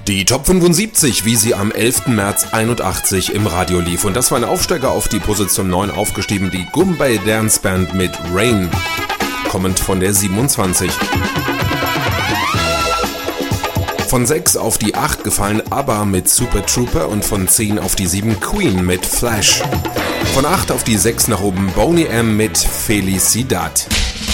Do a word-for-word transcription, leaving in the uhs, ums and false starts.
Die Top fünfundsiebzig, wie sie am elften März einundachtzig im Radio lief. Und das war ein Aufsteiger auf die Position neun aufgestiegen, die Goombay Dance Band mit Rain, kommend von der siebenundzwanzig. Von sechs auf die acht gefallen ABBA mit Super Trooper und von zehn auf die sieben Queen mit Flash. Von acht auf die sechs nach oben Boney M mit Felicidad.